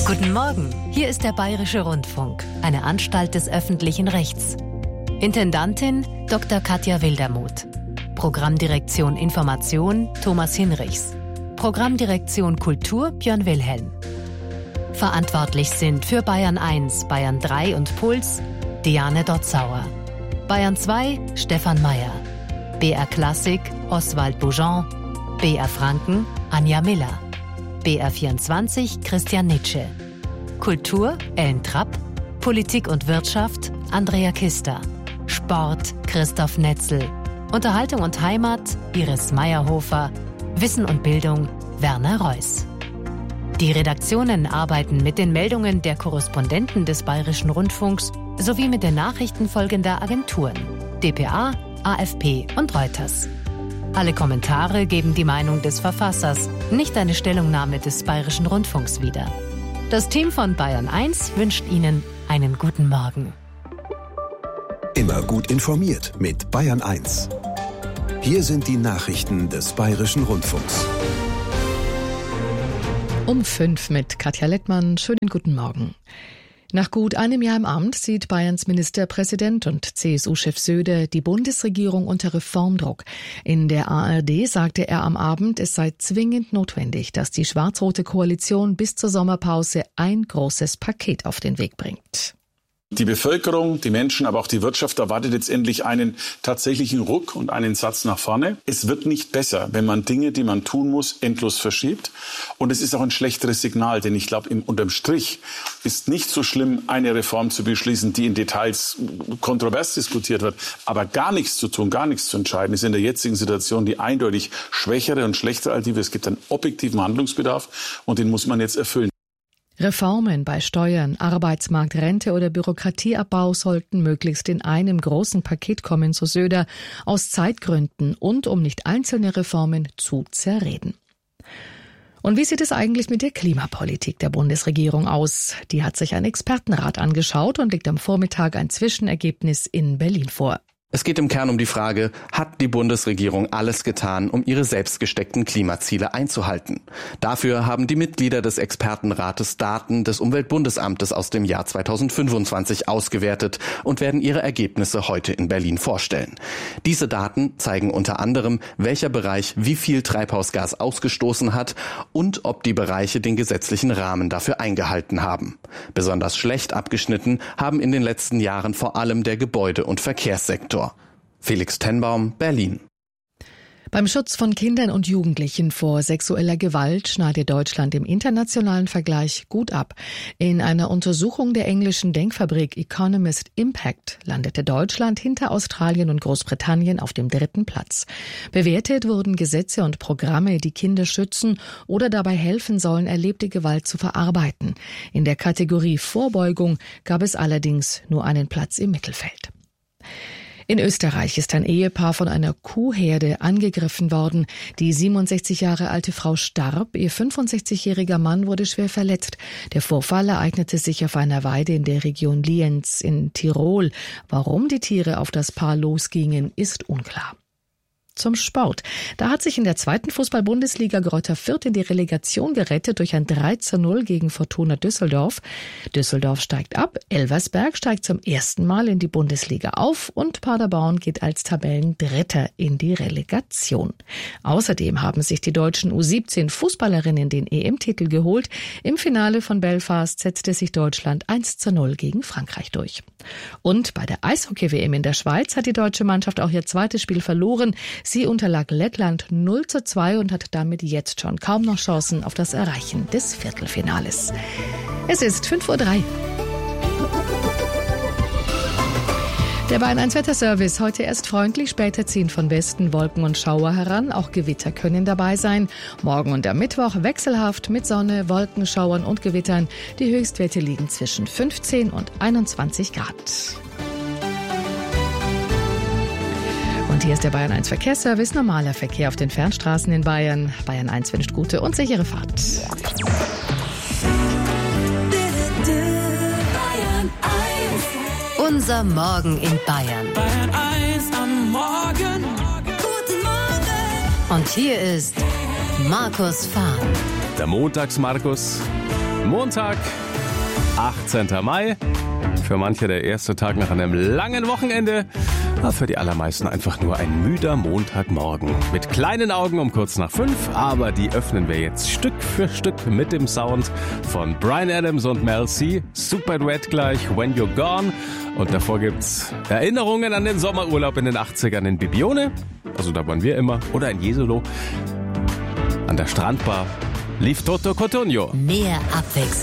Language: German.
Guten Morgen, hier ist der Bayerische Rundfunk, eine Anstalt des öffentlichen Rechts. Intendantin Dr. Katja Wildermuth. Programmdirektion Information Thomas Hinrichs. Programmdirektion Kultur Björn Wilhelm. Verantwortlich sind für Bayern 1, Bayern 3 und Puls Diane Dotzauer. Bayern 2 Stefan Mayer. BR Klassik Oswald Boujon. BR Franken Anja Miller. BR24 Christian Nitsche. Kultur Ellen Trapp. Politik und Wirtschaft Andrea Kister. Sport Christoph Netzel. Unterhaltung und Heimat Iris Meyerhofer. Wissen und Bildung Werner Reuss. Die Redaktionen arbeiten mit den Meldungen der Korrespondenten des Bayerischen Rundfunks sowie mit den Nachrichten folgender Agenturen: dpa, AFP und Reuters. Alle Kommentare geben die Meinung des Verfassers, nicht eine Stellungnahme des Bayerischen Rundfunks wieder. Das Team von Bayern 1 wünscht Ihnen einen guten Morgen. Immer gut informiert mit Bayern 1. Hier sind die Nachrichten des Bayerischen Rundfunks. Um 5 mit Katja Lettmann. Schönen guten Morgen. Nach gut einem Jahr im Amt sieht Bayerns Ministerpräsident und CSU-Chef Söder die Bundesregierung unter Reformdruck. In der ARD sagte er am Abend, es sei zwingend notwendig, dass die schwarz-rote Koalition bis zur Sommerpause ein großes Paket auf den Weg bringt. Die Bevölkerung, die Menschen, aber auch die Wirtschaft erwartet jetzt endlich einen tatsächlichen Ruck und einen Satz nach vorne. Es wird nicht besser, wenn man Dinge, die man tun muss, endlos verschiebt. Und es ist auch ein schlechteres Signal, denn ich glaube, unterm Strich ist nicht so schlimm, eine Reform zu beschließen, die in Details kontrovers diskutiert wird. Aber gar nichts zu tun, gar nichts zu entscheiden, ist in der jetzigen Situation die eindeutig schwächere und schlechtere Alternative. Es gibt einen objektiven Handlungsbedarf und den muss man jetzt erfüllen. Reformen bei Steuern, Arbeitsmarkt, Rente oder Bürokratieabbau sollten möglichst in einem großen Paket kommen, so Söder, aus Zeitgründen und um nicht einzelne Reformen zu zerreden. Und wie sieht es eigentlich mit der Klimapolitik der Bundesregierung aus? Die hat sich ein Expertenrat angeschaut und legt am Vormittag ein Zwischenergebnis in Berlin vor. Es geht im Kern um die Frage, hat die Bundesregierung alles getan, um ihre selbst gesteckten Klimaziele einzuhalten? Dafür haben die Mitglieder des Expertenrates Daten des Umweltbundesamtes aus dem Jahr 2025 ausgewertet und werden ihre Ergebnisse heute in Berlin vorstellen. Diese Daten zeigen unter anderem, welcher Bereich wie viel Treibhausgas ausgestoßen hat und ob die Bereiche den gesetzlichen Rahmen dafür eingehalten haben. Besonders schlecht abgeschnitten haben in den letzten Jahren vor allem der Gebäude- und Verkehrssektor. Felix Tenbaum, Berlin. Beim Schutz von Kindern und Jugendlichen vor sexueller Gewalt schneidet Deutschland im internationalen Vergleich gut ab. In einer Untersuchung der englischen Denkfabrik Economist Impact landete Deutschland hinter Australien und Großbritannien auf dem 3. Platz. Bewertet wurden Gesetze und Programme, die Kinder schützen oder dabei helfen sollen, erlebte Gewalt zu verarbeiten. In der Kategorie Vorbeugung gab es allerdings nur einen Platz im Mittelfeld. In Österreich ist ein Ehepaar von einer Kuhherde angegriffen worden. Die 67 Jahre alte Frau starb, ihr 65-jähriger Mann wurde schwer verletzt. Der Vorfall ereignete sich auf einer Weide in der Region Lienz in Tirol. Warum die Tiere auf das Paar losgingen, ist unklar. Zum Sport. Da hat sich in der 2. Fußball-Bundesliga Greuther Fürth in die Relegation gerettet durch ein 3:0 gegen Fortuna Düsseldorf. Düsseldorf steigt ab, Elversberg steigt zum ersten Mal in die Bundesliga auf und Paderborn geht als Tabellendritter in die Relegation. Außerdem haben sich die deutschen U17-Fußballerinnen den EM-Titel geholt. Im Finale von Belfast setzte sich Deutschland 1:0 gegen Frankreich durch. Und bei der Eishockey-WM in der Schweiz hat die deutsche Mannschaft auch ihr zweites Spiel verloren. Sie unterlag Lettland 0:2 und hat damit jetzt schon kaum noch Chancen auf das Erreichen des Viertelfinales. Es ist 5:03 Uhr. Der Bayern 1 Wetterservice. Heute erst freundlich, später ziehen von Westen Wolken und Schauer heran. Auch Gewitter können dabei sein. Morgen und am Mittwoch wechselhaft mit Sonne, Wolken, Schauern und Gewittern. Die Höchstwerte liegen zwischen 15 und 21 Grad. Und hier ist der Bayern 1 Verkehrsservice. Normaler Verkehr auf den Fernstraßen in Bayern. Bayern 1 wünscht gute und sichere Fahrt. Unser Morgen in Bayern. Bayern 1 am Morgen. Guten Morgen. Und hier ist Markus Fahren. Der Montags-Markus. Montag, 18. Mai. Für manche der erste Tag nach einem langen Wochenende. Für die allermeisten einfach nur ein müder Montagmorgen. Mit kleinen Augen um kurz nach 5, aber die öffnen wir jetzt Stück für Stück mit dem Sound von Bryan Adams und Mel C. Super Duett gleich, When You're Gone. Und davor gibt's Erinnerungen an den Sommerurlaub in den 80ern in Bibione. Also da waren wir immer. Oder in Jesolo. An der Strandbar lief Toto Cotugno. Mehr Abwechslung.